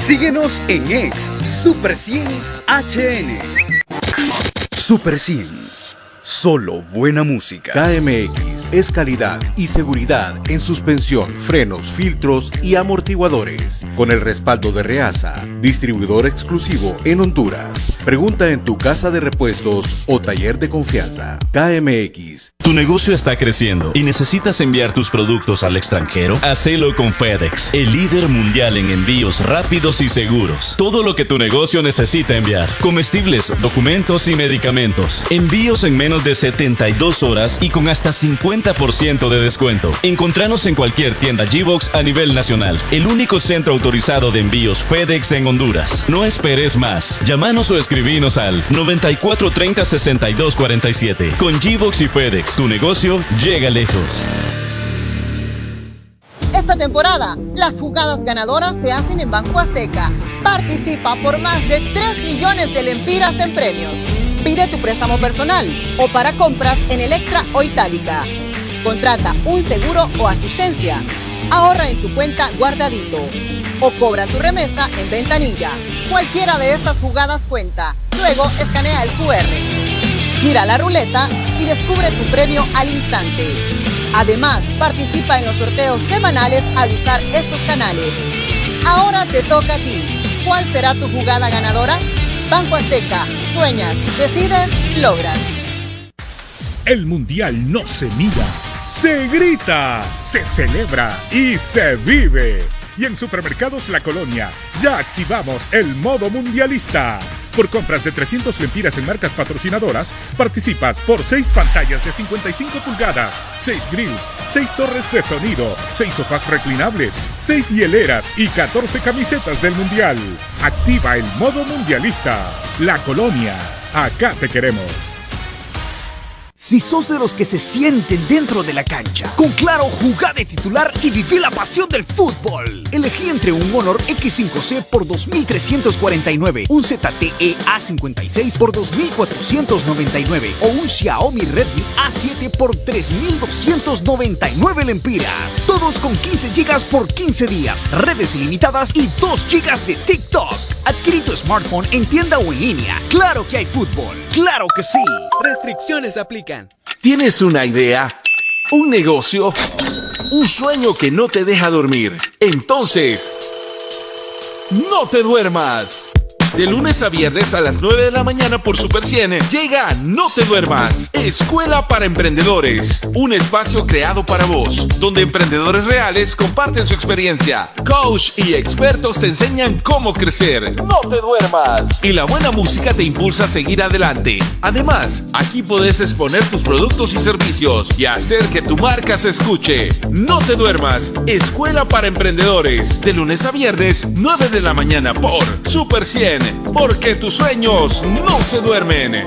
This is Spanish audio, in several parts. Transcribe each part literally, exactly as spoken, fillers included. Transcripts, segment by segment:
Síguenos en X, Super cien H N. Super cien. Solo buena música. K M X es calidad y seguridad en suspensión, frenos, filtros y amortiguadores. Con el respaldo de Reasa, distribuidor exclusivo en Honduras. Pregunta en tu casa de repuestos o taller de confianza. K M X. Tu negocio está creciendo y necesitas enviar tus productos al extranjero. Hacelo con FedEx, el líder mundial en envíos rápidos y seguros. Todo lo que tu negocio necesita enviar: comestibles, documentos y medicamentos. Envíos en menos de setenta y dos horas y con hasta cincuenta por ciento de descuento. Encontranos en cualquier tienda G-Box a nivel nacional. El único centro autorizado de envíos FedEx en Honduras. No esperes más. Llámanos o escribinos al noventa y cuatro treinta sesenta y dos cuarenta y siete. Con G-Box y FedEx, tu negocio llega lejos. Esta temporada, las jugadas ganadoras se hacen en Banco Azteca. Participa por más de tres millones de lempiras en premios. Pide tu préstamo personal o para compras en Electra o Itálica. Contrata un seguro o asistencia. Ahorra en tu cuenta Guardadito o cobra tu remesa en Ventanilla. Cualquiera de estas jugadas cuenta. Luego escanea el Q R. Gira la ruleta y descubre tu premio al instante. Además, participa en los sorteos semanales al usar estos canales. Ahora te toca a ti. ¿Cuál será tu jugada ganadora? Banco Azteca. Sueñas, decides, logras. El Mundial no se mira, se grita, se celebra y se vive. Y en Supermercados La Colonia ya activamos el modo mundialista. Por compras de trescientas lempiras en marcas patrocinadoras, participas por seis pantallas de cincuenta y cinco pulgadas, seis grills, seis torres de sonido, seis sofás reclinables, seis hieleras y catorce camisetas del Mundial. Activa el modo mundialista. La Colonia, acá te queremos. Si sos de los que se sienten dentro de la cancha, con Claro, jugá de titular y viví la pasión del fútbol. Elegí entre un Honor X cinco C por dos mil trescientos cuarenta y nueve, un Z T E A cincuenta y seis por dos mil cuatrocientos noventa y nueve o un Xiaomi Redmi A siete por tres mil doscientos noventa y nueve lempiras. Todos con quince gigas por quince días, redes ilimitadas y dos gigas de TikTok. Adquirí tu smartphone en tienda o en línea. Claro que hay fútbol, claro que sí. Restricciones aplican. ¿Tienes una idea? ¿Un negocio? ¿Un sueño que no te deja dormir? Entonces, no te duermas. De lunes a viernes a las nueve de la mañana por Super cien llega No te duermas, Escuela para Emprendedores, un espacio creado para vos, donde emprendedores reales comparten su experiencia, coach y expertos te enseñan cómo crecer. No te duermas. Y la buena música te impulsa a seguir adelante. Además, aquí podés exponer tus productos y servicios y hacer que tu marca se escuche. No te duermas, Escuela para Emprendedores, de lunes a viernes, nueve de la mañana por Super cien. Porque tus sueños no se duermen.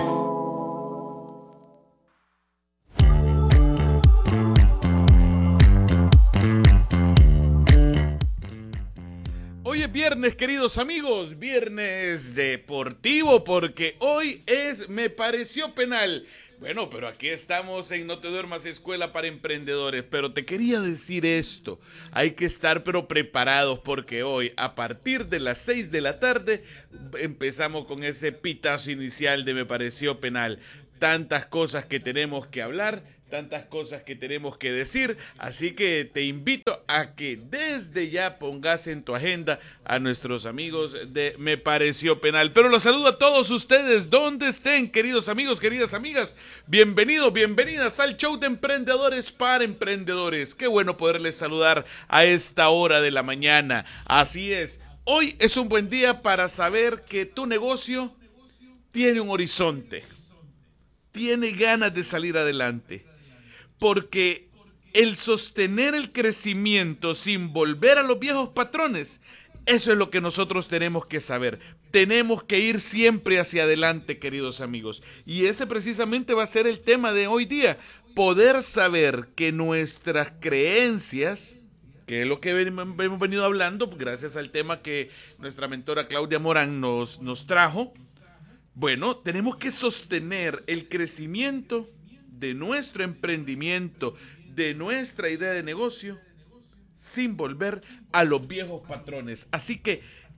Hoy es viernes, queridos amigos, viernes deportivo, porque hoy es Me Pareció Penal. Bueno, pero aquí estamos en No te duermas, Escuela para Emprendedores, pero te quería decir esto, hay que estar pero preparados porque hoy a partir de las seis de la tarde empezamos con ese pitazo inicial de Me Pareció Penal. Tantas cosas que tenemos que hablar, tantas cosas que tenemos que decir, así que te invito a que desde ya pongas en tu agenda a nuestros amigos de Me Pareció Penal. Pero los saludo a todos ustedes, donde estén, queridos amigos, queridas amigas. Bienvenidos, bienvenidas al show de Emprendedores para Emprendedores. Qué bueno poderles saludar a esta hora de la mañana. Así es, hoy es un buen día para saber que tu negocio tiene un horizonte, tiene ganas de salir adelante. Porque el sostener el crecimiento sin volver a los viejos patrones, eso es lo que nosotros tenemos que saber. Tenemos que ir siempre hacia adelante, queridos amigos. Y ese precisamente va a ser el tema de hoy día. Poder saber que nuestras creencias, que es lo que hemos venido hablando, gracias al tema que nuestra mentora Claudia Morán nos, nos trajo. Bueno, tenemos que sostener el crecimiento de nuestro emprendimiento, de nuestra idea de negocio, sin volver a los viejos patrones. Así que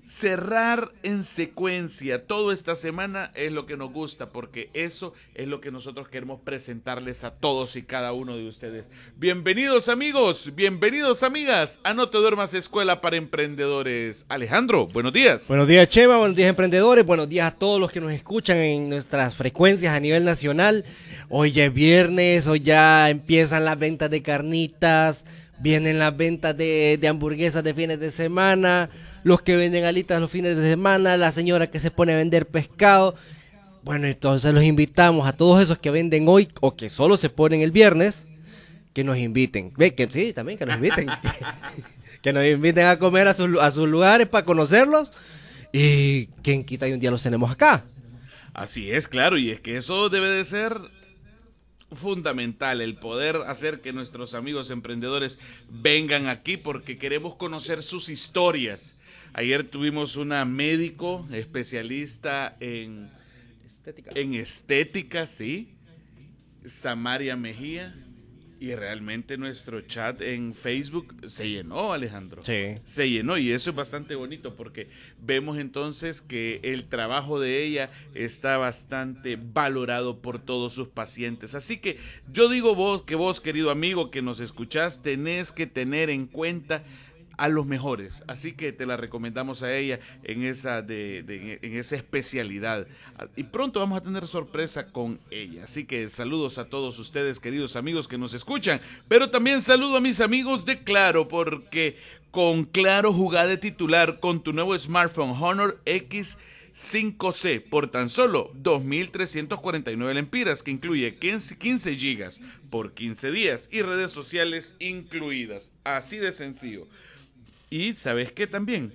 cerrar en secuencia toda esta semana es lo que nos gusta, porque eso es lo que nosotros queremos presentarles a todos y cada uno de ustedes. Bienvenidos amigos, bienvenidos amigas a No Te Duermas Escuela para Emprendedores. Alejandro, buenos días. Buenos días Chema, buenos días emprendedores, buenos días a todos los que nos escuchan en nuestras frecuencias a nivel nacional. Hoy ya es viernes, hoy ya empiezan las ventas de carnitas, vienen las ventas de, de hamburguesas de fines de semana, los que venden alitas los fines de semana, la señora que se pone a vender pescado. Bueno, entonces los invitamos a todos esos que venden hoy o que solo se ponen el viernes, que nos inviten. Ve, que sí, también que nos inviten. Que nos inviten a comer a, su, a sus lugares para conocerlos. Y quien quita y un día los tenemos acá. Así es, claro, y es que eso debe de ser fundamental, el poder hacer que nuestros amigos emprendedores vengan aquí porque queremos conocer sus historias. Ayer tuvimos una médico especialista en estética, en estética, sí, Samaria Mejía, y realmente nuestro chat en Facebook se llenó, Alejandro. Sí. Se llenó y eso es bastante bonito porque vemos entonces que el trabajo de ella está bastante valorado por todos sus pacientes. Así que yo digo vos, que vos, querido amigo que nos escuchás, tenés que tener en cuenta a los mejores, así que te la recomendamos a ella en esa de, de en esa especialidad y pronto vamos a tener sorpresa con ella, así que saludos a todos ustedes queridos amigos que nos escuchan, pero también saludo a mis amigos de Claro, porque con Claro jugá de titular con tu nuevo smartphone Honor X cinco ce por tan solo dos mil trescientos cuarenta y nueve lempiras, que incluye quince gigas por quince días y redes sociales incluidas, así de sencillo. Y ¿sabes qué también?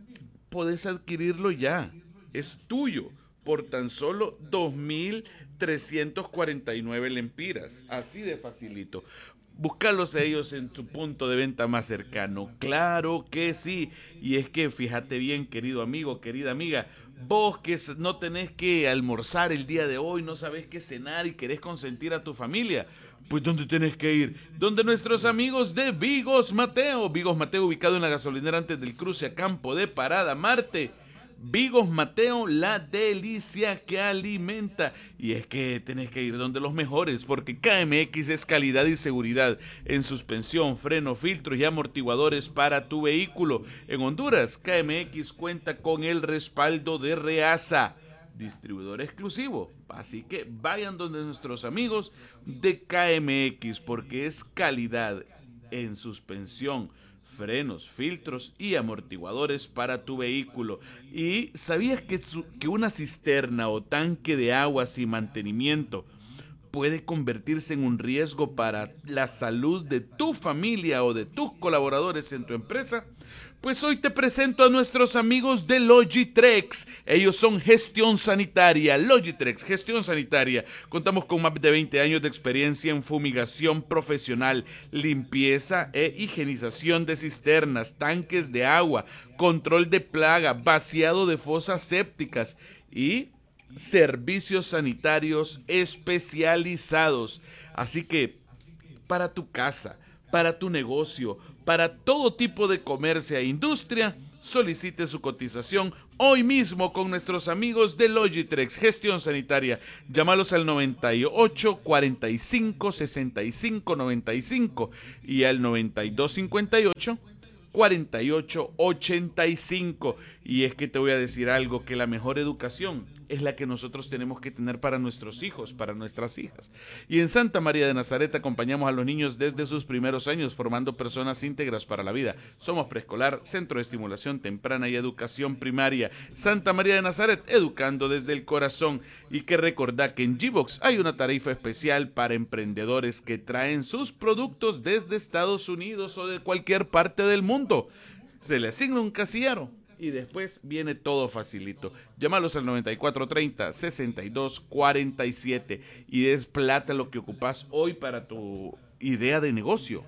Podés adquirirlo ya, es tuyo, por tan solo dos mil trescientos cuarenta y nueve lempiras, así de facilito. Búscalos a ellos en tu punto de venta más cercano, claro que sí. Y es que fíjate bien, querido amigo, querida amiga, vos que no tenés que almorzar el día de hoy, no sabés qué cenar y querés consentir a tu familia, pues ¿dónde tenés que ir? Donde nuestros amigos de Vigos Mateo. Vigos Mateo, ubicado en la gasolinera antes del cruce a Campo de Parada Marte. Vigos Mateo, la delicia que alimenta. Y es que tenés que ir donde los mejores, porque K M X es calidad y seguridad en suspensión, freno, filtros y amortiguadores para tu vehículo. En Honduras, K M X cuenta con el respaldo de Reasa, distribuidor exclusivo. Así que vayan donde nuestros amigos de K M X, porque es calidad en suspensión, frenos, filtros y amortiguadores para tu vehículo. ¿Y sabías que, su, que una cisterna o tanque de agua sin mantenimiento puede convertirse en un riesgo para la salud de tu familia o de tus colaboradores en tu empresa? Pues hoy te presento a nuestros amigos de Logitrex. Ellos son gestión sanitaria. Logitrex, gestión sanitaria. Contamos con más de veinte años de experiencia en fumigación profesional, limpieza e higienización de cisternas, tanques de agua, control de plaga, vaciado de fosas sépticas y servicios sanitarios especializados. Así que para tu casa, para tu negocio, para todo tipo de comercio e industria, solicite su cotización hoy mismo con nuestros amigos de Logitrex Gestión Sanitaria. Llámalos al noventa y ocho, cuarenta y cinco, sesenta y cinco, noventa y cinco y al noventa y dos, cincuenta y ocho, cuarenta y ocho, ochenta y cinco. Y es que te voy a decir algo, que la mejor educación es la que nosotros tenemos que tener para nuestros hijos, para nuestras hijas. Y en Santa María de Nazaret acompañamos a los niños desde sus primeros años, formando personas íntegras para la vida. Somos preescolar, centro de estimulación temprana y educación primaria. Santa María de Nazaret, educando desde el corazón. Y que recordá que en G-Box hay una tarifa especial para emprendedores que traen sus productos desde Estados Unidos o de cualquier parte del mundo. Se le asigna un casillero y después viene todo facilito. Llámalos al noventa y cuatro treinta, sesenta y dos cuarenta y siete y es plata lo que ocupas hoy para tu idea de negocio.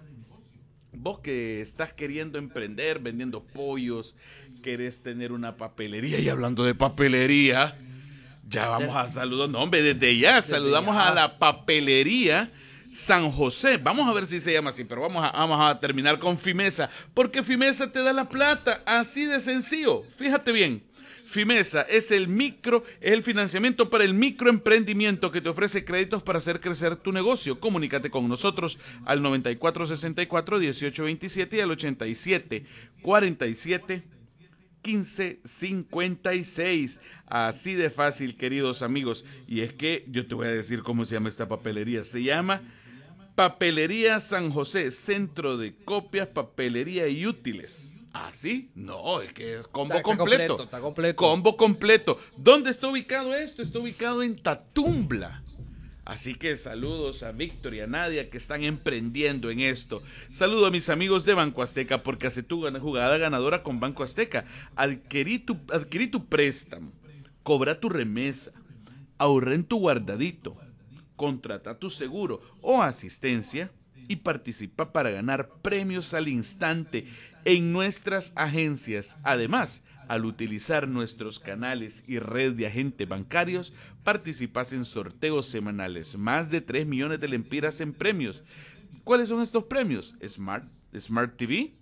Vos que estás queriendo emprender vendiendo pollos, querés tener una papelería, y hablando de papelería, ya vamos a saludar, no hombre, desde ya saludamos a la papelería San José, vamos a ver si se llama así, pero vamos a, vamos a terminar con Fimesa, porque Fimesa te da la plata, así de sencillo. Fíjate bien, Fimesa es el micro, es el financiamiento para el microemprendimiento que te ofrece créditos para hacer crecer tu negocio. Comunícate con nosotros al noventa y cuatro sesenta y cuatro, dieciocho veintisiete y al ochenta y siete cuarenta y siete quince cincuenta y seis. Así de fácil, queridos amigos. Y es que yo te voy a decir cómo se llama esta papelería. Se llama Papelería San José, Centro de Copias, Papelería y Útiles. ¿Ah, sí? No, es que es combo Está completo. completo, está completo. Combo completo. ¿Dónde está ubicado esto? Está ubicado en Tatumbla. Así que saludos a Víctor y a Nadia que están emprendiendo en esto. Saludo a mis amigos de Banco Azteca porque hace tu jugada ganadora con Banco Azteca. Adquirí tu, adquirí tu préstamo, cobra tu remesa, ahorra en tu guardadito, contrata tu seguro o asistencia y participa para ganar premios al instante en nuestras agencias. Además, al utilizar nuestros canales y red de agentes bancarios, participas en sorteos semanales. Más de tres millones de lempiras en premios. ¿Cuáles son estos premios? Smart, Smart T V,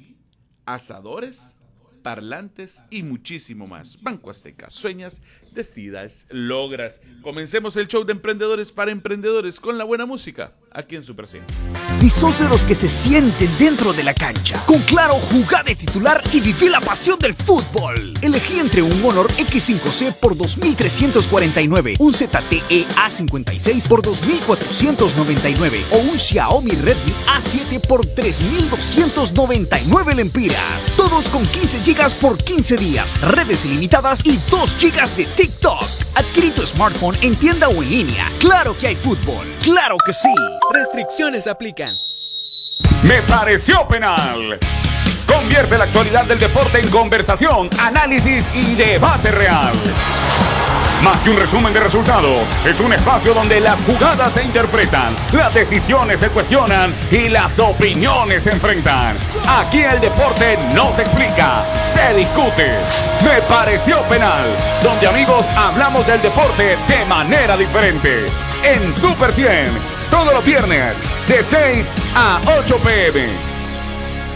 asadores, parlantes y muchísimo más. Banco Azteca, sueñas, decidas, logras. Comencemos el show de emprendedores para emprendedores con la buena música, aquí en Super cien. Si sos de los que se sienten dentro de la cancha, con Claro, jugá de titular y viví la pasión del fútbol. Elegí entre un Honor equis cinco ce por dos mil trescientos cuarenta y nueve, un Z T E A cincuenta y seis por dos mil cuatrocientos noventa y nueve o un Xiaomi Redmi A siete por tres mil doscientos noventa y nueve lempiras. Todos con quince gigas por quince días, redes ilimitadas y dos gigas de TikTok. Adquirí tu smartphone en tienda o en línea. Claro que hay fútbol, claro que sí. Restricciones aplican. Me pareció penal. Convierte la actualidad del deporte en conversación, análisis y debate real. Más que un resumen de resultados, es un espacio donde las jugadas se interpretan, las decisiones se cuestionan y las opiniones se enfrentan. Aquí el deporte no se explica, se discute. Me pareció penal, donde amigos hablamos del deporte de manera diferente. En Super cien, todos los viernes, de seis a ocho p m